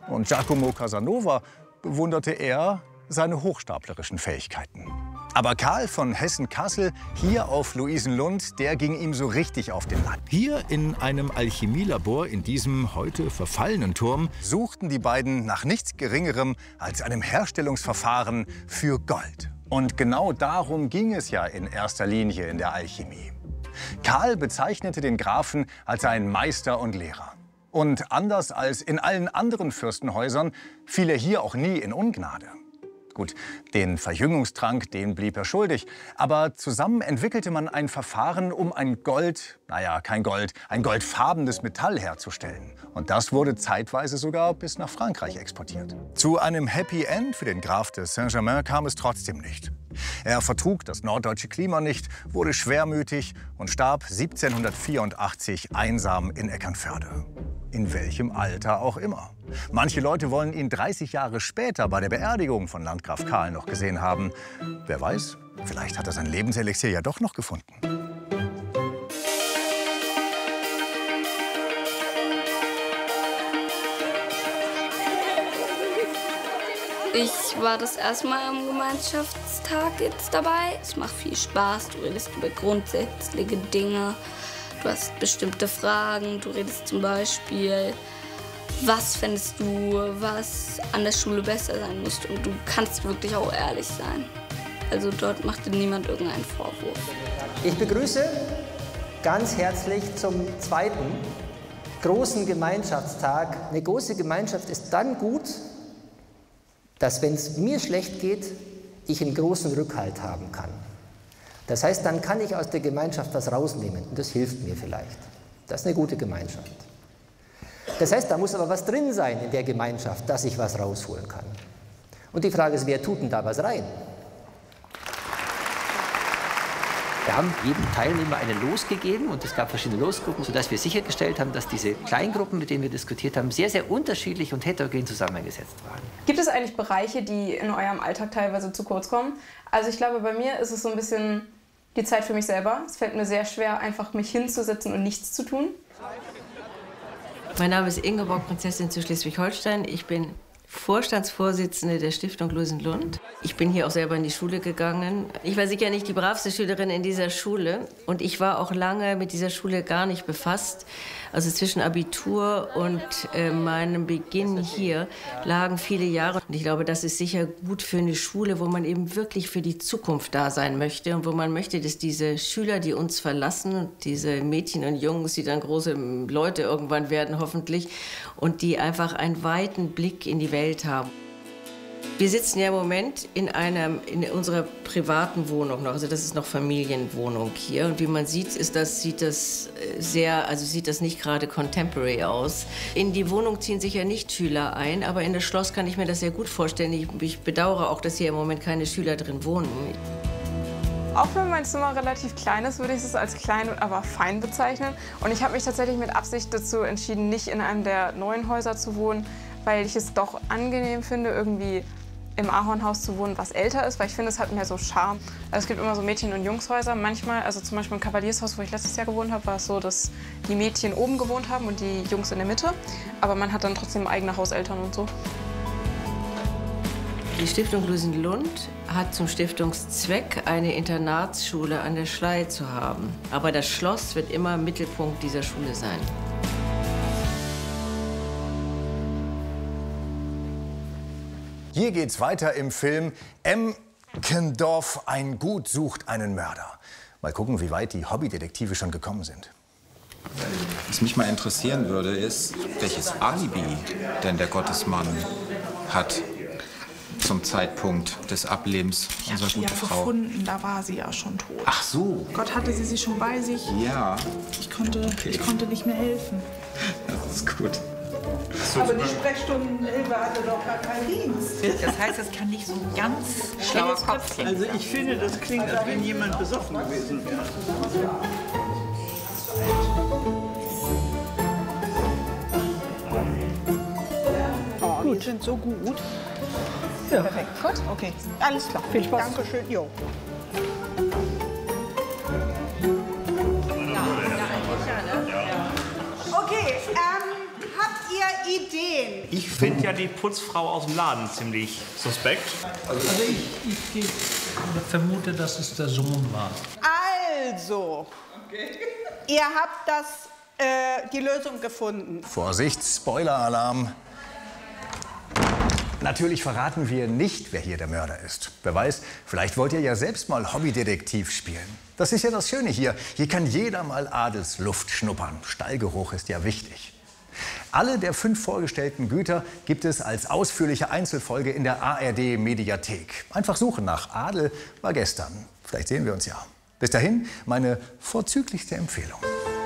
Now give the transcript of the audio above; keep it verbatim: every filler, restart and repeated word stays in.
Und Giacomo Casanova bewunderte eher seine hochstaplerischen Fähigkeiten. Aber Karl von Hessen-Kassel, hier auf Luisenlund, der ging ihm so richtig auf den Leib. Hier in einem Alchemielabor in diesem heute verfallenen Turm suchten die beiden nach nichts Geringerem als einem Herstellungsverfahren für Gold. Und genau darum ging es ja in erster Linie in der Alchemie. Karl bezeichnete den Grafen als einen Meister und Lehrer. Und anders als in allen anderen Fürstenhäusern fiel er hier auch nie in Ungnade. Gut, den Verjüngungstrank, den blieb er schuldig. Aber zusammen entwickelte man ein Verfahren, um ein Gold, naja, kein Gold, ein goldfarbenes Metall herzustellen. Und das wurde zeitweise sogar bis nach Frankreich exportiert. Zu einem Happy End für den Graf de Saint-Germain kam es trotzdem nicht. Er vertrug das norddeutsche Klima nicht, wurde schwermütig und starb siebzehnhundertvierundachtzig einsam in Eckernförde. In welchem Alter auch immer. Manche Leute wollen ihn dreißig Jahre später bei der Beerdigung von Landgraf Karl noch gesehen haben. Wer weiß, vielleicht hat er sein Lebenselixier ja doch noch gefunden. Ich war das erste Mal am Gemeinschaftstag jetzt dabei. Es macht viel Spaß, du redest über grundsätzliche Dinge. Du hast bestimmte Fragen, du redest zum Beispiel, was fändest du, was an der Schule besser sein müsste. Und du kannst wirklich auch ehrlich sein. Also dort macht dir niemand irgendeinen Vorwurf. Ich begrüße ganz herzlich zum zweiten großen Gemeinschaftstag. Eine große Gemeinschaft ist dann gut, dass, wenn es mir schlecht geht, ich einen großen Rückhalt haben kann. Das heißt, dann kann ich aus der Gemeinschaft was rausnehmen und das hilft mir vielleicht. Das ist eine gute Gemeinschaft. Das heißt, da muss aber was drin sein in der Gemeinschaft, dass ich was rausholen kann. Und die Frage ist, wer tut denn da was rein? Wir haben jedem Teilnehmer eine Los gegeben und es gab verschiedene Losgruppen, sodass wir sichergestellt haben, dass diese Kleingruppen, mit denen wir diskutiert haben, sehr, sehr unterschiedlich und heterogen zusammengesetzt waren. Gibt es eigentlich Bereiche, die in eurem Alltag teilweise zu kurz kommen? Also ich glaube, bei mir ist es so ein bisschen die Zeit für mich selber. Es fällt mir sehr schwer, einfach mich hinzusetzen und nichts zu tun. Mein Name ist Ingeborg, Prinzessin zu Schleswig-Holstein. Ich bin Vorstandsvorsitzende der Stiftung Luisenlund. Ich bin hier auch selber in die Schule gegangen. Ich war sicher nicht die bravste Schülerin in dieser Schule. Und ich war auch lange mit dieser Schule gar nicht befasst. Also zwischen Abitur und äh, meinem Beginn hier lagen viele Jahre. Und ich glaube, das ist sicher gut für eine Schule, wo man eben wirklich für die Zukunft da sein möchte. Und wo man möchte, dass diese Schüler, die uns verlassen, diese Mädchen und Jungs, die dann große Leute irgendwann werden, hoffentlich, und die einfach einen weiten Blick in die Welt haben. Wir sitzen ja im Moment in, einem, in unserer privaten Wohnung noch, also das ist noch Familienwohnung hier. Und wie man sieht, ist das, sieht das sehr, also sieht das nicht gerade contemporary aus. In die Wohnung ziehen sicher nicht Schüler ein, aber in das Schloss kann ich mir das sehr gut vorstellen. Ich, ich bedauere auch, dass hier im Moment keine Schüler drin wohnen. Auch wenn mein Zimmer relativ klein ist, würde ich es als klein, aber fein bezeichnen. Und ich habe mich tatsächlich mit Absicht dazu entschieden, nicht in einem der neuen Häuser zu wohnen, weil ich es doch angenehm finde, irgendwie im Ahornhaus zu wohnen, was älter ist, weil ich finde, es hat mehr so Charme. Also es gibt immer so Mädchen- und Jungshäuser. Manchmal, also zum Beispiel im Kavaliershaus, wo ich letztes Jahr gewohnt habe, war es so, dass die Mädchen oben gewohnt haben und die Jungs in der Mitte. Aber man hat dann trotzdem eigene Hauseltern und so. Die Stiftung Luisenlund hat zum Stiftungszweck, eine Internatsschule an der Schlei zu haben. Aber das Schloss wird immer Mittelpunkt dieser Schule sein. Hier geht's weiter im Film Emkendorf, ein Gut sucht einen Mörder. Mal gucken, wie weit die Hobbydetektive schon gekommen sind. Was mich mal interessieren würde, ist, welches Alibi denn der Gottesmann hat zum Zeitpunkt des Ablebens unserer guten Frau. Gefunden, da war sie ja schon tot. Ach so. Gott hatte sie sich schon bei sich. Ja. Ich konnte, Okay. ich konnte nicht mehr helfen. Das ist gut. Aber die Sprechstundenhilfe hatte doch gar keinen Dienst. Das heißt, das kann nicht so ein ganz schlauer Kopf sein. Also ich finde, das klingt, als wenn jemand besoffen gewesen wäre. Oh, gut. Die sind so gut. Ja. Perfekt. Gut? Okay. Alles klar. Viel Spaß. Dankeschön. Jo. Okay, ähm, habt ihr Ideen. Ich finde ja die Putzfrau aus dem Laden ziemlich suspekt. Also ich, ich, ich vermute, dass es der Sohn war. Also, ihr habt das, äh, die Lösung gefunden. Vorsicht, Spoiler-Alarm. Natürlich verraten wir nicht, wer hier der Mörder ist. Wer weiß, vielleicht wollt ihr ja selbst mal Hobbydetektiv spielen. Das ist ja das Schöne hier. Hier kann jeder mal Adelsluft schnuppern. Stallgeruch ist ja wichtig. Alle der fünf vorgestellten Güter gibt es als ausführliche Einzelfolge in der A R D-Mediathek. Einfach suchen nach Adel war gestern. Vielleicht sehen wir uns ja. Bis dahin meine vorzüglichste Empfehlung.